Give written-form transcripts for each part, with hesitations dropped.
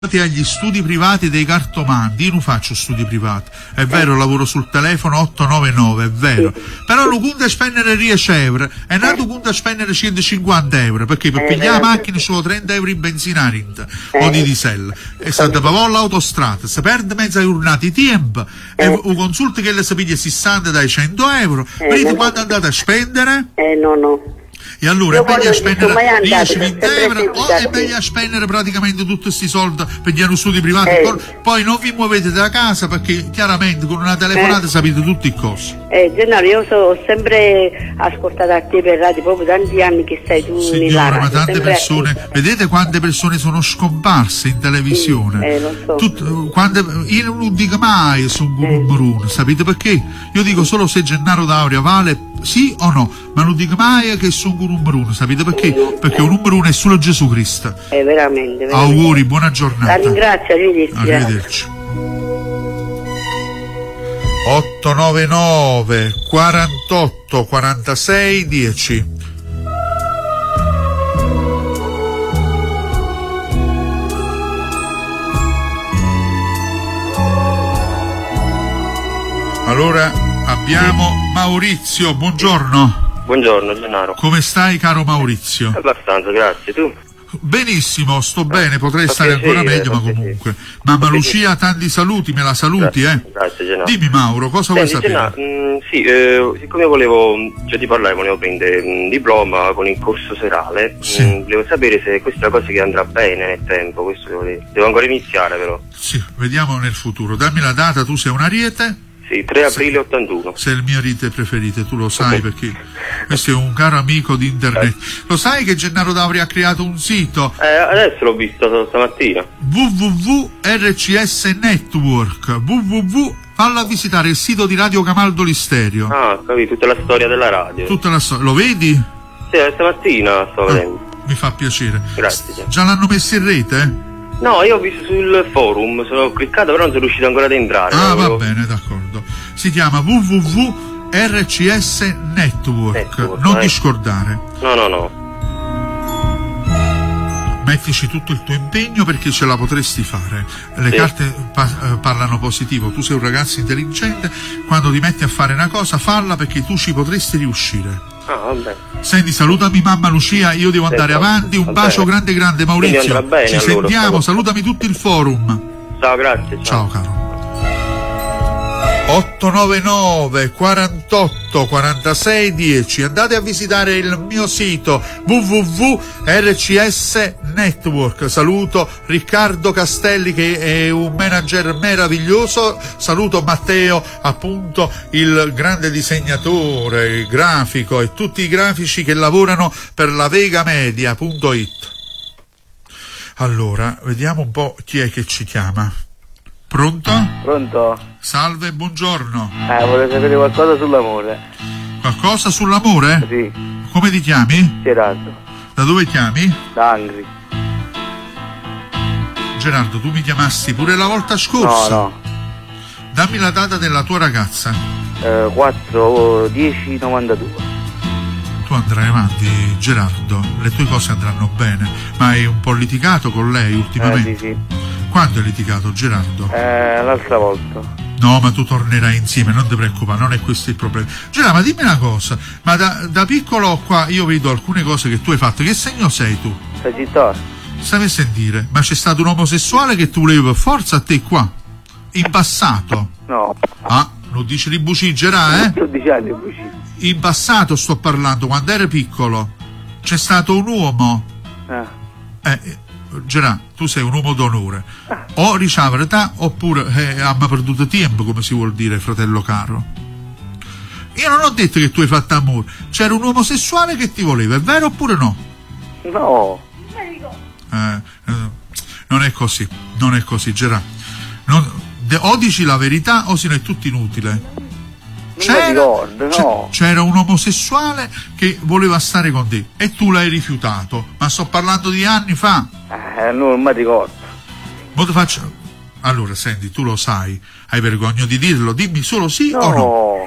agli studi privati dei cartomanti. Io non faccio studi privati, è vero, lavoro sul telefono 899, è vero, però lo conto spendere 10 euro e nato conto spendere 150 euro perché per pigliare la macchina ci sono 30 euro in benzina o di diesel e se va all'autostrada si perde mezza giornata di tempo e un consulto che le si piglia 60 dai 100 euro. Vedete quando andate a spendere? No. E allora è meglio spendere 10-20 euro o è meglio spendere praticamente tutti questi soldi per gli studi privati? Poi non vi muovete da casa perché chiaramente con una telefonata sapete tutti i cosi. Gennaro, io ho sempre ascoltato a te per radio proprio tanti anni che sei tu nella radio. Ma tante persone, vedete quante persone sono scomparse in televisione? Lo so. Io non dico mai su un Bruno, sapete perché? Io dico solo se Gennaro D'Auria vale sì o no, ma non dico mai che sono un Bruno, sapete perché? Perché un Bruno è solo Gesù Cristo. Veramente. Auguri, buona giornata. La ringrazio, arrivederci. 899 48 46 10. Allora abbiamo Maurizio, buongiorno. Buongiorno Gennaro. Come stai, caro Maurizio? Abbastanza, grazie. Tu? Benissimo, sto bene, potrei stare ancora meglio, ma comunque. Mamma Lucia, tanti saluti, me la saluti, Grazie Gennaro. Dimmi Mauro, cosa vuoi sapere? Gennaro, siccome ti volevo prendere un diploma con il corso serale, volevo sapere se questa è una cosa che andrà bene nel tempo, questo devo ancora iniziare però. Sì, vediamo nel futuro. Dammi la data, tu sei un Ariete? Sì, 3 aprile 81. Sei il mio Ariete preferito, tu lo sai perché questo è un caro amico di internet. Lo sai che Gennaro D'Auria ha creato un sito? Adesso l'ho visto stamattina. www.rcs Network. Falla visitare il sito di Radio Camaldoli Stereo. Ah, capito, tutta la storia della radio. Tutta la storia. Lo vedi? Sì, stamattina sto vedendo. Mi fa piacere. Grazie. Già l'hanno messo in rete? No, io ho visto sul forum, sono cliccato però non sono riuscito ancora ad entrare. Va bene, d'accordo. Si chiama www.rcs Network. Non discordare. No. Mettici tutto il tuo impegno perché ce la potresti fare. Le carte parlano positivo. Tu sei un ragazzo intelligente, quando ti metti a fare una cosa falla perché tu ci potresti riuscire. Vabbè. Senti, salutami mamma Lucia, io devo andare avanti. Un bacio grande Maurizio. Ci sentiamo, salutami tutto il forum. Ciao, grazie. Ciao caro. 899 48 46 10. Andate a visitare il mio sito www.rcs Network. Saluto Riccardo Castelli che è un manager meraviglioso. Saluto Matteo, appunto il grande disegnatore, il grafico e tutti i grafici che lavorano per la vegamedia.it. Allora, vediamo un po' chi è che ci chiama. Pronto? Pronto? Salve, buongiorno. Vorrei sapere qualcosa sull'amore. Qualcosa sull'amore? Sì. Come ti chiami? Gerardo. Da dove chiami? Da Angri. Gerardo, tu mi chiamasti pure la volta scorsa? No. Dammi la data della tua ragazza. 4-10-92. Tu andrai avanti, Gerardo, le tue cose andranno bene, ma hai un po' litigato con lei ultimamente? Sì. Quando hai litigato, Gerardo? L'altra volta. No, ma tu tornerai insieme, non ti preoccupare, non è questo il problema. Gerardo, ma dimmi una cosa, ma da piccolo qua io vedo alcune cose che tu hai fatto, che segno sei tu? Sagittario. Stavi a sentire, ma c'è stato un omosessuale che tu volevi per forza a te qua? In passato? No. Lo dici di buciggerà, 12 anni di buciggerà. In passato sto parlando, quando eri piccolo. C'è stato un uomo. Gerà, tu sei un uomo d'onore. O ricevere età oppure abbiamo perduto tempo, come si vuol dire, fratello caro. Io non ho detto che tu hai fatto amore. C'era un omosessuale che ti voleva, è vero oppure no? No. Non è così, Gerà. O dici la verità o se no è tutto inutile. C'era un omosessuale che voleva stare con te e tu l'hai rifiutato, ma sto parlando di anni fa. Non mi ricordo. Allora senti, tu lo sai, hai vergogna di dirlo, dimmi solo sì o no.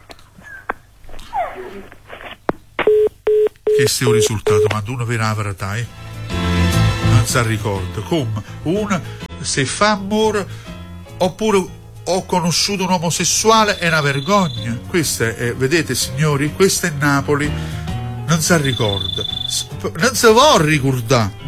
Che sia un risultato, quando uno vera la verità, non si ricorda come un se fa amore oppure ho conosciuto un omosessuale è una vergogna. Questa è, vedete signori, questa è Napoli, non si ricorda, non si vuole ricordare.